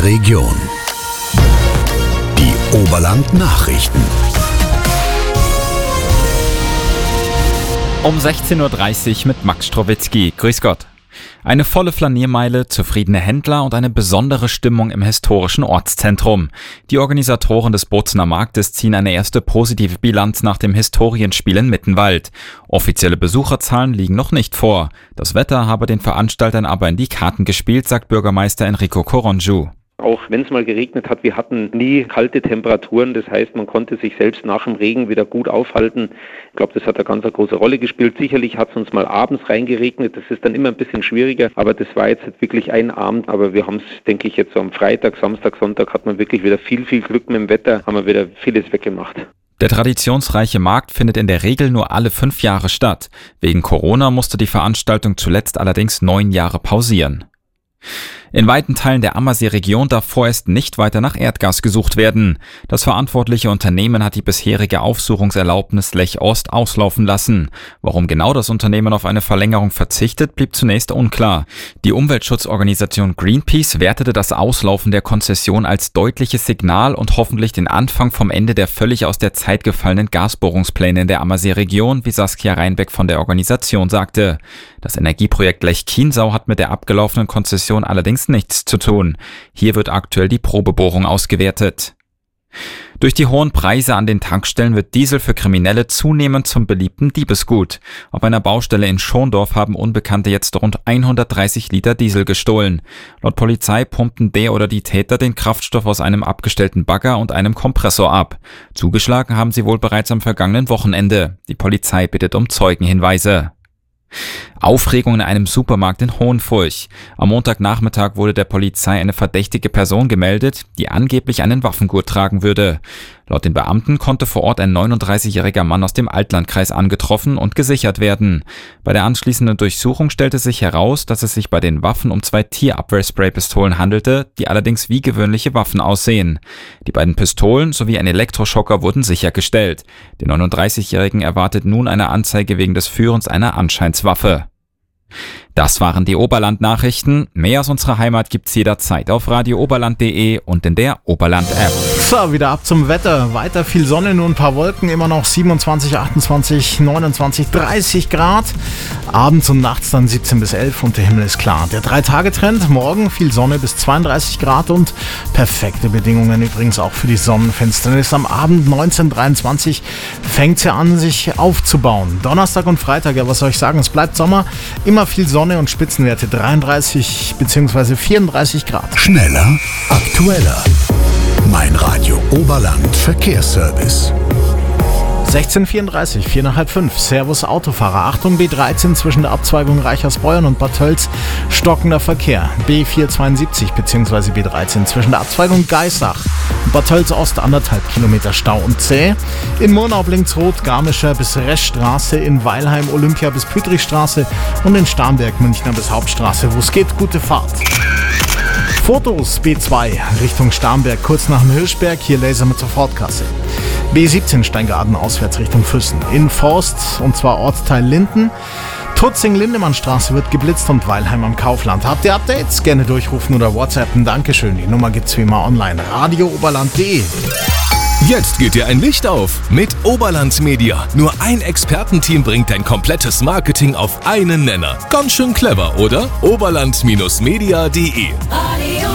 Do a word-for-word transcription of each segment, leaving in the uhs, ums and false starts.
der Region. Die Oberland-Nachrichten. Um sechzehn Uhr dreißig mit Max Strowitzki. Grüß Gott. Eine volle Flaniermeile, zufriedene Händler und eine besondere Stimmung im historischen Ortszentrum. Die Organisatoren des Bozener Marktes ziehen eine erste positive Bilanz nach dem Historienspiel in Mittenwald. Offizielle Besucherzahlen liegen noch nicht vor. Das Wetter habe den Veranstaltern aber in die Karten gespielt, sagt Bürgermeister Enrico Koronju. Auch wenn es mal geregnet hat, wir hatten nie kalte Temperaturen. Das heißt, man konnte sich selbst nach dem Regen wieder gut aufhalten. Ich glaube, das hat eine ganz große Rolle gespielt. Sicherlich hat es uns mal abends reingeregnet. Das ist dann immer ein bisschen schwieriger. Aber das war jetzt wirklich ein Abend. Aber wir haben es, denke ich, jetzt so am Freitag, Samstag, Sonntag hat man wirklich wieder viel, viel Glück mit dem Wetter. Haben wir wieder vieles weggemacht. Der traditionsreiche Markt findet in der Regel nur alle fünf Jahre statt. Wegen Corona musste die Veranstaltung zuletzt allerdings neun Jahre pausieren. In weiten Teilen der Ammersee-Region darf vorerst nicht weiter nach Erdgas gesucht werden. Das verantwortliche Unternehmen hat die bisherige Aufsuchungserlaubnis Lech Ost auslaufen lassen. Warum genau das Unternehmen auf eine Verlängerung verzichtet, blieb zunächst unklar. Die Umweltschutzorganisation Greenpeace wertete das Auslaufen der Konzession als deutliches Signal und hoffentlich den Anfang vom Ende der völlig aus der Zeit gefallenen Gasbohrungspläne in der Ammersee-Region, wie Saskia Reinbeck von der Organisation sagte. Das Energieprojekt Lech-Chiemsau hat mit der abgelaufenen Konzession allerdings nichts zu tun. Hier wird aktuell die Probebohrung ausgewertet. Durch die hohen Preise an den Tankstellen wird Diesel für Kriminelle zunehmend zum beliebten Diebesgut. Auf einer Baustelle in Schondorf haben Unbekannte jetzt rund hundertdreißig Liter Diesel gestohlen. Laut Polizei pumpten der oder die Täter den Kraftstoff aus einem abgestellten Bagger und einem Kompressor ab. Zugeschlagen haben sie wohl bereits am vergangenen Wochenende. Die Polizei bittet um Zeugenhinweise. Aufregung in einem Supermarkt in Hohenfurch. Am Montagnachmittag wurde der Polizei eine verdächtige Person gemeldet, die angeblich einen Waffengurt tragen würde. Laut den Beamten konnte vor Ort ein neununddreißigjähriger Mann aus dem Altlandkreis angetroffen und gesichert werden. Bei der anschließenden Durchsuchung stellte sich heraus, dass es sich bei den Waffen um zwei Tierabwehrspraypistolen handelte, die allerdings wie gewöhnliche Waffen aussehen. Die beiden Pistolen sowie ein Elektroschocker wurden sichergestellt. Den neununddreißigjährigen erwartet nun eine Anzeige wegen des Führens einer Anscheinswaffe. Das waren die Oberland-Nachrichten. Mehr aus unserer Heimat gibt's jederzeit auf radio oberland punkt de und in der Oberland-App. So, wieder ab zum Wetter. Weiter viel Sonne, nur ein paar Wolken. Immer noch siebenundzwanzig, achtundzwanzig, neunundzwanzig, dreißig Grad. Abends und nachts dann siebzehn bis elf und der Himmel ist klar. Der Drei-Tage-Trend. Morgen viel Sonne bis zweiunddreißig Grad und perfekte Bedingungen übrigens auch für die Sonnenfinsternis. Am Abend neunzehn Uhr dreiundzwanzig fängt sie an, sich aufzubauen. Donnerstag und Freitag, ja was soll ich sagen, es bleibt Sommer. Immer viel Sonne und Spitzenwerte dreiunddreißig bzw. vierunddreißig Grad. Schneller, aktueller. Mein Radio Oberland Verkehrsservice. sechzehn Uhr vierunddreißig, vier nach halb fünf. Servus Autofahrer. Achtung, B dreizehn zwischen der Abzweigung Reichersbeuern und Bad Tölz stockender Verkehr. B vierhundertzweiundsiebzig bzw. B dreizehn zwischen der Abzweigung Geissach und Bad Tölz Ost anderthalb Kilometer Stau und zäh. In Murnau blinkt's rot, Garmischer bis Reschstraße, in Weilheim Olympia bis Pütrichstraße und in Starnberg Münchner bis Hauptstraße. Wo es geht, gute Fahrt. Fotos B zwei Richtung Starnberg, kurz nach dem Hirschberg, hier Laser mit Sofortkasse. B siebzehn Steingaden auswärts Richtung Füssen. In Forst, und zwar Ortsteil Linden. Tutzing-Lindemannstraße wird geblitzt und Weilheim am Kaufland. Habt ihr Updates? Gerne durchrufen oder WhatsAppen. Dankeschön. Die Nummer gibt's wie immer online. radio oberland punkt de. Jetzt geht dir ein Licht auf mit Oberland Media. Nur ein Expertenteam bringt dein komplettes Marketing auf einen Nenner. Ganz schön clever, oder? oberland Media punkt de. Radio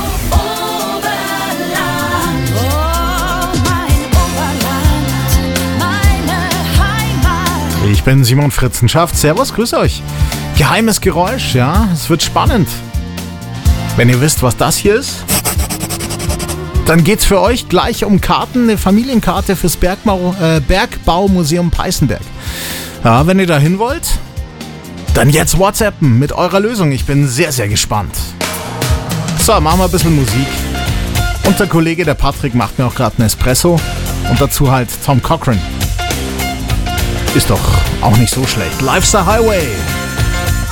Oberland, oh mein Oberland, meine Heimat. Ich bin Simon Fritzenschaft. Servus, grüß euch. Geheimes Geräusch, ja, es wird spannend. Wenn ihr wisst, was das hier ist, dann geht's für euch gleich um Karten, eine Familienkarte fürs Bergbau, äh, Bergbaumuseum Peißenberg. Ja, wenn ihr da hin wollt, dann jetzt WhatsAppen mit eurer Lösung. Ich bin sehr, sehr gespannt. So, machen wir ein bisschen Musik. Und der Kollege, der Patrick, macht mir auch gerade einen Espresso. Und dazu halt Tom Cochrane. Ist doch auch nicht so schlecht. Life's a Highway.